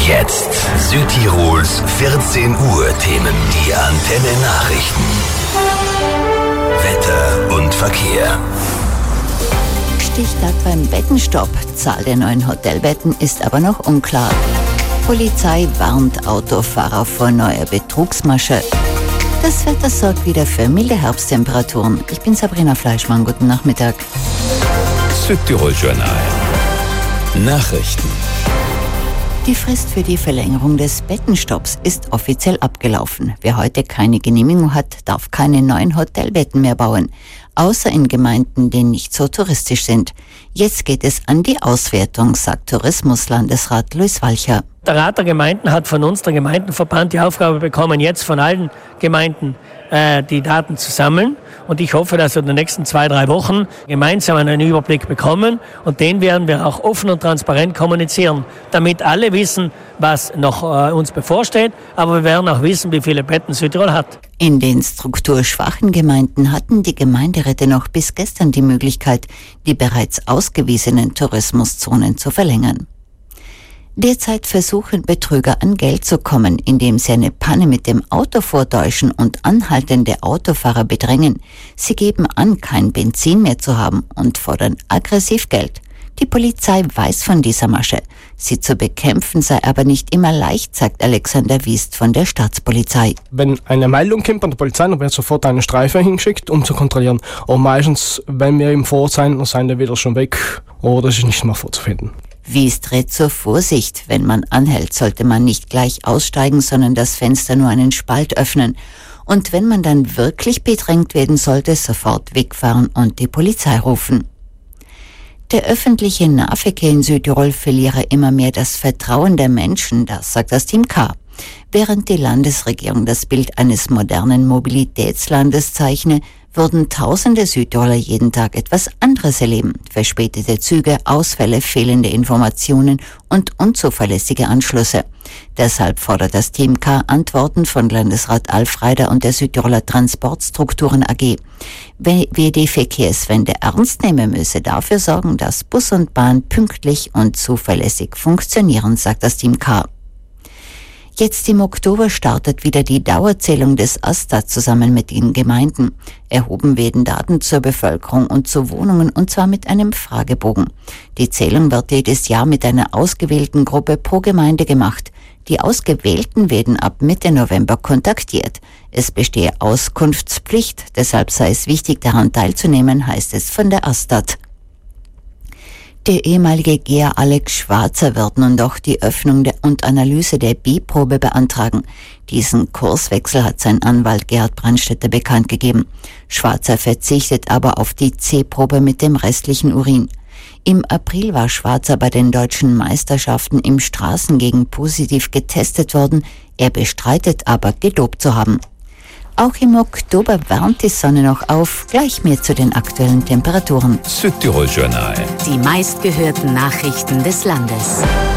Jetzt Südtirols 14 Uhr Themen. Die Antenne Nachrichten. Wetter und Verkehr. Stichtag beim Bettenstopp. Zahl der neuen Hotelbetten ist aber noch unklar. Polizei warnt Autofahrer vor neuer Betrugsmasche. Das Wetter sorgt wieder für milde Herbsttemperaturen. Ich bin Sabrina Fleischmann. Guten Nachmittag. Südtirol Journal. Nachrichten. Die Frist für die Verlängerung des Bettenstopps ist offiziell abgelaufen. Wer heute keine Genehmigung hat, darf keine neuen Hotelbetten mehr bauen. Außer in Gemeinden, die nicht so touristisch sind. Jetzt geht es an die Auswertung, sagt Tourismuslandesrat Luis Walcher. Der Rat der Gemeinden hat von uns, der Gemeindenverband, die Aufgabe bekommen, jetzt von allen Gemeinden die Daten zu sammeln. Und ich hoffe, dass wir in den nächsten 2-3 Wochen gemeinsam einen Überblick bekommen. Und den werden wir auch offen und transparent kommunizieren, damit alle wissen, was noch uns bevorsteht. Aber wir werden auch wissen, wie viele Betten Südtirol hat. In den strukturschwachen Gemeinden hatten die Gemeinderäte noch bis gestern die Möglichkeit, die bereits ausgewiesenen Tourismuszonen zu verlängern. Derzeit versuchen Betrüger an Geld zu kommen, indem sie eine Panne mit dem Auto vortäuschen und anhaltende Autofahrer bedrängen. Sie geben an, kein Benzin mehr zu haben und fordern aggressiv Geld. Die Polizei weiß von dieser Masche. Sie zu bekämpfen sei aber nicht immer leicht, sagt Alexander Wiest von der Staatspolizei. Wenn eine Meldung kommt an der Polizei, dann wird sofort eine Streife hingeschickt, um zu kontrollieren. Und meistens, wenn wir ihm vor sein, dann sind wir wieder schon weg oder es ist nicht mehr vorzufinden. Wiest rät zur Vorsicht. Wenn man anhält, sollte man nicht gleich aussteigen, sondern das Fenster nur einen Spalt öffnen. Und wenn man dann wirklich bedrängt werden sollte, sofort wegfahren und die Polizei rufen. Der öffentliche Nahverkehr in Südtirol verliere immer mehr das Vertrauen der Menschen, das sagt das Team K. Während die Landesregierung das Bild eines modernen Mobilitätslandes zeichne, würden tausende Südtiroler jeden Tag etwas anderes erleben. Verspätete Züge, Ausfälle, fehlende Informationen und unzuverlässige Anschlüsse. Deshalb fordert das Team K Antworten von Landesrat Alf Reider und der Südtiroler Transportstrukturen AG. Wer die Verkehrswende ernst nehmen müsse, dafür sorgen, dass Bus und Bahn pünktlich und zuverlässig funktionieren, sagt das Team K. Jetzt im Oktober startet wieder die Dauerzählung des AStA zusammen mit den Gemeinden. Erhoben werden Daten zur Bevölkerung und zu Wohnungen und zwar mit einem Fragebogen. Die Zählung wird jedes Jahr mit einer ausgewählten Gruppe pro Gemeinde gemacht. Die Ausgewählten werden ab Mitte November kontaktiert. Es bestehe Auskunftspflicht, deshalb sei es wichtig, daran teilzunehmen, heißt es von der AStAT. Der ehemalige Geher Alex Schwarzer wird nun doch die Öffnung und Analyse der B-Probe beantragen. Diesen Kurswechsel hat sein Anwalt Gerhard Brandstätter bekannt gegeben. Schwarzer verzichtet aber auf die C-Probe mit dem restlichen Urin. Im April war Schwarzer bei den deutschen Meisterschaften im Straßengegen positiv getestet worden. Er bestreitet aber, gedopt zu haben. Auch im Oktober wärmt die Sonne noch auf. Gleich mehr zu den aktuellen Temperaturen. Südtirol Journal. Die meistgehörten Nachrichten des Landes.